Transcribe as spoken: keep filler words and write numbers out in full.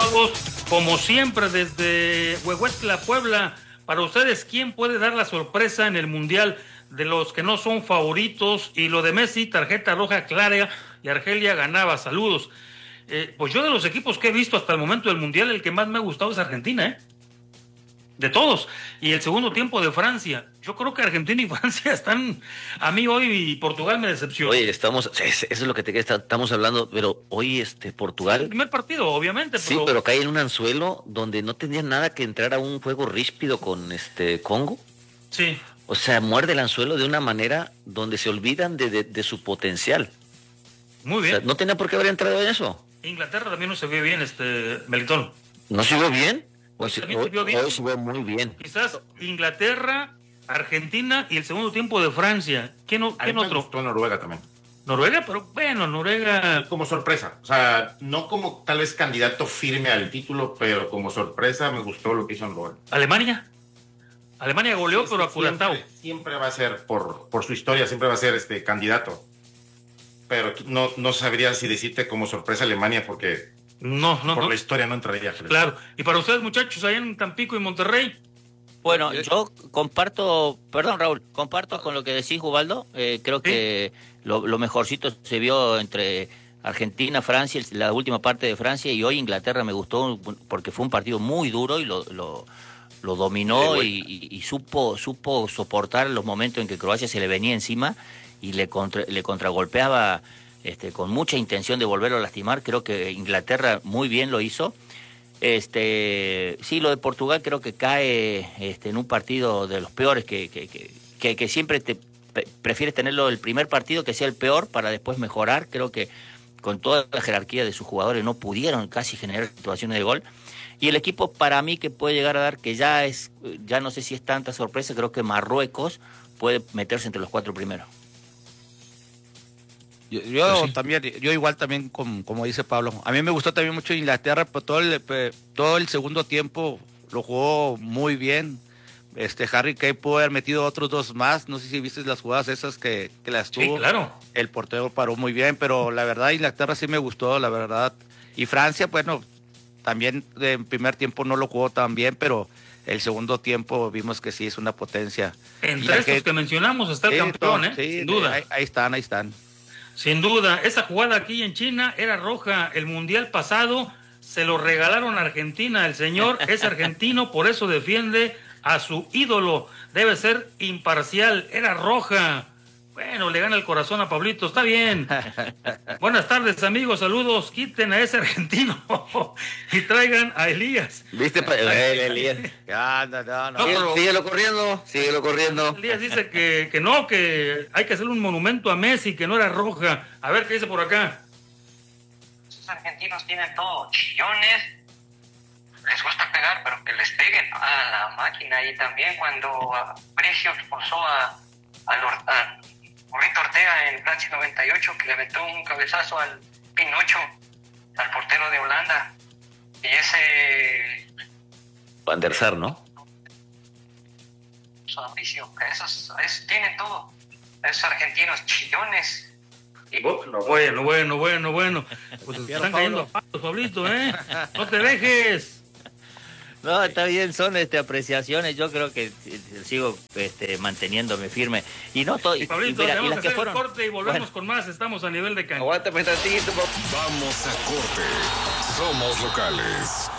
todos. Como siempre, desde Huehuetla, Puebla, para ustedes, ¿quién puede dar la sorpresa en el Mundial de los que no son favoritos? Y lo de Messi, tarjeta roja clara y Argelia ganaba. Saludos. Eh, pues yo de los equipos que he visto hasta el momento del Mundial, el que más me ha gustado es Argentina, ¿eh? De todos. Y el segundo tiempo de Francia. Yo creo que Argentina y Francia están... A mí hoy y Portugal me decepcionó. Oye, estamos... Eso es lo que te estamos hablando, pero hoy este Portugal... El primer partido, obviamente. Sí, pero, pero cae en un anzuelo donde no tenía nada que entrar a un juego ríspido con este Congo. Sí. O sea, muerde el anzuelo de una manera donde se olvidan de, de, de su potencial. Muy bien. O sea, no tenía por qué haber entrado en eso. Inglaterra también no se ve bien, este Melitón. ¿No se vio bien? Pues Hoy, también se vio bien. Hoy se vio muy bien. Quizás Inglaterra, Argentina y el segundo tiempo de Francia. ¿Quién, quién me otro? gustó Noruega también. Noruega, pero bueno, Noruega... Como sorpresa, o sea, no como tal vez candidato firme al título, pero como sorpresa me gustó lo que hizo Noruega. Alemania. Alemania goleó, Sí, pero sí, aculatado. Siempre, siempre va a ser, por, por su historia, siempre va a ser este candidato. Pero no, no sabría si decirte como sorpresa Alemania, porque no, no, por no. la historia no entraría. Claro. Y para ustedes, muchachos, allá en Tampico y Monterrey. Bueno, yo comparto, perdón Raúl, comparto con lo que decís, Ubaldo. Eh, creo que ¿Sí? lo, lo mejorcito se vio entre Argentina, Francia, la última parte de Francia, y hoy Inglaterra me gustó porque fue un partido muy duro y lo, lo, lo dominó y, y, y supo, supo soportar los momentos en que Croacia se le venía encima y le, contra, le contragolpeaba este, con mucha intención de volverlo a lastimar. Creo que Inglaterra muy bien lo hizo. Este, sí, lo de Portugal creo que cae este, en un partido de los peores, que, que, que, que, que siempre te prefieres tenerlo el primer partido que sea el peor para después mejorar. Creo que con toda la jerarquía de sus jugadores no pudieron casi generar situaciones de gol. Y el equipo para mí que puede llegar a dar, que ya es, ya no sé si es tanta sorpresa, creo que Marruecos puede meterse entre los cuatro primeros. Yo, yo pues sí. también, yo igual también, como, como dice Pablo, a mí me gustó también mucho Inglaterra, pero todo el, todo el segundo tiempo lo jugó muy bien. Este Harry Kane pudo haber metido otros dos más, no sé si viste las jugadas esas que, que las tuvo. Sí, claro. El portero paró muy bien, pero la verdad Inglaterra sí me gustó, la verdad. Y Francia, bueno, también en primer tiempo no lo jugó tan bien, pero el segundo tiempo vimos que sí es una potencia. Entre estos que, que mencionamos está el sí, campeón, ¿eh? Sí, sin duda. Ahí, ahí están, ahí están. Sin duda, esa jugada aquí en China era roja. El mundial pasado se lo regalaron a Argentina. El señor es argentino, por eso defiende a su ídolo. Debe ser imparcial. Era roja. Bueno, le gana el corazón a Pablito. Está bien. Buenas tardes, amigos. Saludos. Quiten a ese argentino y traigan a Elías. ¿Viste? Eh, Elías. Ya, no, no, no. Sí, pero... Síguelo corriendo, síguelo corriendo. Elías dice que, que no, que hay que hacerle un monumento a Messi, que no era roja. A ver qué dice por acá. Esos argentinos tienen todo, chillones, les gusta pegar, pero que les peguen a la máquina. Y también cuando Bricio forzó a, a, a Burrito Ortega en Francia noventa y ocho, que le metió un cabezazo al Pinocho, al portero de Holanda. Y ese... Van der Sar, ¿no? Mauricio, esos, esos tienen todo. Esos argentinos chillones. Y... Bueno, bueno, bueno, bueno, bueno. Pues están cayendo a palos, Pablito, ¿eh? No te dejes. No, está bien, son este, apreciaciones. Yo creo que sigo este, manteniéndome firme. Y no todo. Y Pablito, y mira, tenemos y las que hacer que fueron... el corte y volvemos bueno. con más. Estamos a nivel de cancha. Aguántame tantito. Vamos a corte. Somos locales.